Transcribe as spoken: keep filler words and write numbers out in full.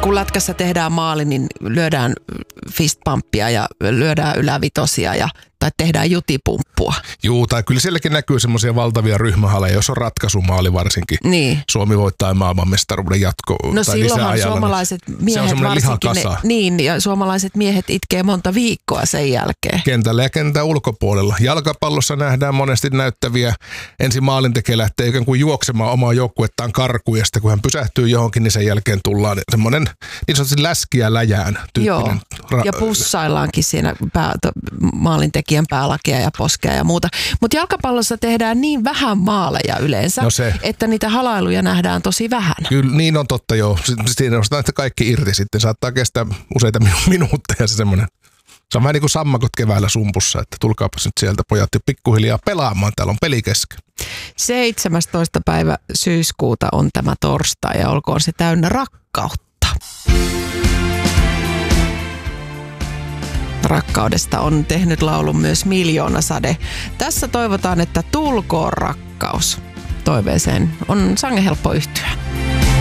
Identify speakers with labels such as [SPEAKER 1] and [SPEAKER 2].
[SPEAKER 1] kun lätkässä tehdään maali, niin lyödään fistpumppia ja lyödään ylävitosia ja tai tehdään jutipumppua.
[SPEAKER 2] Juu, tai kyllä sielläkin näkyy semmoisia valtavia ryhmähaleja, jos on ratkaisumaali varsinkin.
[SPEAKER 1] Niin.
[SPEAKER 2] Suomi voittaa maailmanmestaruuden jatko-
[SPEAKER 1] no
[SPEAKER 2] tai
[SPEAKER 1] silloinhan suomalaiset
[SPEAKER 2] niin
[SPEAKER 1] miehet
[SPEAKER 2] se on
[SPEAKER 1] varsinkin, ne, niin, ja suomalaiset miehet itkee monta viikkoa sen jälkeen.
[SPEAKER 2] Kentällä ja kentän ulkopuolella. Jalkapallossa nähdään monesti näyttäviä, ensin maalintekijä lähtee ikään kuin juoksemaan omaa joukkuettaan karkuun, ja sitten kun hän pysähtyy johonkin, niin sen jälkeen tullaan semmoinen niin sanotusti läskiä läjään tyyppinen.
[SPEAKER 1] Joo, ja pussaillaankin siinä pää, to, maalintekijän päälakia ja poskea ja muuta. Mutta jalkapallossa tehdään niin vähän maaleja yleensä,
[SPEAKER 2] no se.
[SPEAKER 1] että niitä halailuja nähdään tosi vähän.
[SPEAKER 2] Kyllä, niin on totta joo. Siinä nostetaan että kaikki irti sitten. Saattaa kestää useita minu- minuutteja se semmoinen. Se on vähän niin kuin sammakot keväällä sumpussa, että tulkaapas nyt sieltä pojat jo pikkuhiljaa pelaamaan. Täällä on peli kesken.
[SPEAKER 1] seitsemästoista päivä syyskuuta on tämä torstai ja olkoon se täynnä rakkautta. Rakkaudesta on tehnyt laulun myös Miljoonasade. Tässä toivotaan, että tulkoon rakkaus. Toiveeseen on sangen helppo yhtyä.